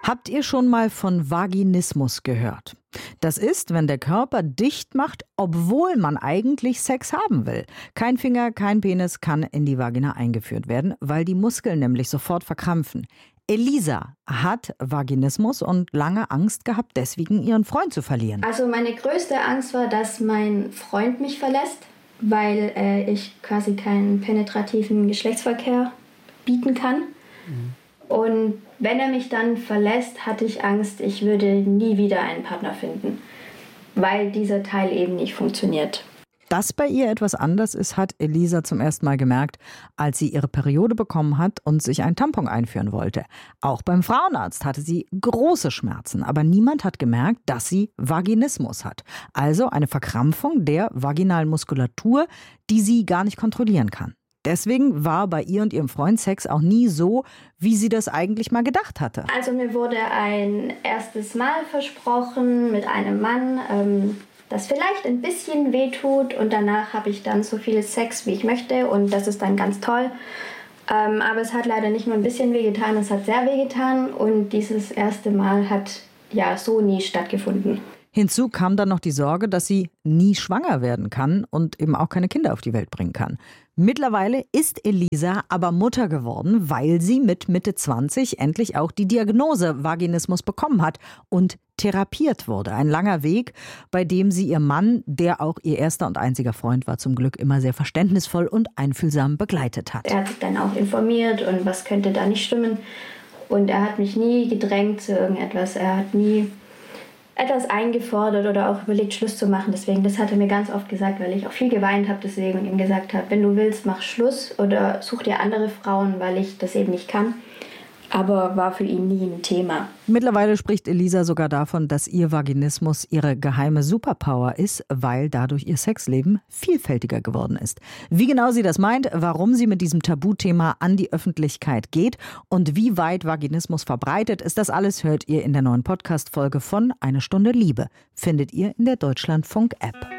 Habt ihr schon mal von Vaginismus gehört? Das ist, wenn der Körper dicht macht, obwohl man eigentlich Sex haben will. Kein Finger, kein Penis kann in die Vagina eingeführt werden, weil die Muskeln nämlich sofort verkrampfen. Elisa hat Vaginismus und lange Angst gehabt, deswegen ihren Freund zu verlieren. Also meine größte Angst war, dass mein Freund mich verlässt, weil ich quasi keinen penetrativen Geschlechtsverkehr bieten kann. Und wenn er mich dann verlässt, hatte ich Angst, ich würde nie wieder einen Partner finden, weil dieser Teil eben nicht funktioniert. Dass bei ihr etwas anders ist, hat Elisa zum ersten Mal gemerkt, als sie ihre Periode bekommen hat und sich einen Tampon einführen wollte. Auch beim Frauenarzt hatte sie große Schmerzen, aber niemand hat gemerkt, dass sie Vaginismus hat. Also eine Verkrampfung der vaginalen Muskulatur, die sie gar nicht kontrollieren kann. Deswegen war bei ihr und ihrem Freund Sex auch nie so, wie sie das eigentlich mal gedacht hatte. Also mir wurde ein erstes Mal versprochen mit einem Mann, das vielleicht ein bisschen wehtut, und danach habe ich dann so viel Sex, wie ich möchte, und das ist dann ganz toll. Aber es hat leider nicht nur ein bisschen wehgetan, es hat sehr wehgetan, und dieses erste Mal hat ja so nie stattgefunden. Hinzu kam dann noch die Sorge, dass sie nie schwanger werden kann und eben auch keine Kinder auf die Welt bringen kann. Mittlerweile ist Elisa aber Mutter geworden, weil sie mit Mitte 20 endlich auch die Diagnose Vaginismus bekommen hat und therapiert wurde. Ein langer Weg, bei dem sie ihr Mann, der auch ihr erster und einziger Freund war, zum Glück immer sehr verständnisvoll und einfühlsam begleitet hat. Er hat sich dann auch informiert und was könnte da nicht stimmen. Und er hat mich nie gedrängt zu irgendetwas. Er hat nie etwas eingefordert oder auch überlegt, Schluss zu machen. Deswegen, das hat er mir ganz oft gesagt, weil ich auch viel geweint habe deswegen und ihm gesagt habe, wenn du willst, mach Schluss oder such dir andere Frauen, weil ich das eben nicht kann. Aber war für ihn nie ein Thema. Mittlerweile spricht Elisa sogar davon, dass ihr Vaginismus ihre geheime Superpower ist, weil dadurch ihr Sexleben vielfältiger geworden ist. Wie genau sie das meint, warum sie mit diesem Tabuthema an die Öffentlichkeit geht und wie weit Vaginismus verbreitet ist, das alles hört ihr in der neuen Podcast-Folge von Eine Stunde Liebe. Findet ihr in der Deutschlandfunk-App.